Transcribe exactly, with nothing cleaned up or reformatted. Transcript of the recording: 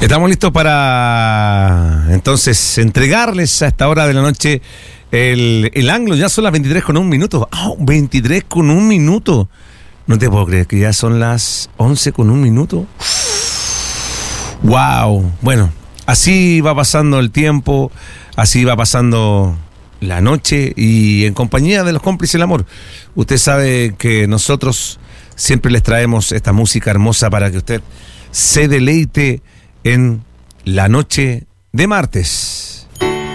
Estamos listos para entonces entregarles a esta hora de la noche el, el anglo. Ya son las veintitrés con un minuto. ¡Ah! veintitrés con un minuto. No te puedo creer que ya son las once con un minuto. ¡Wow! Bueno, así va pasando el tiempo, así va pasando la noche y en compañía de los cómplices del amor. Usted sabe que nosotros siempre les traemos esta música hermosa para que usted se deleite en la noche de martes.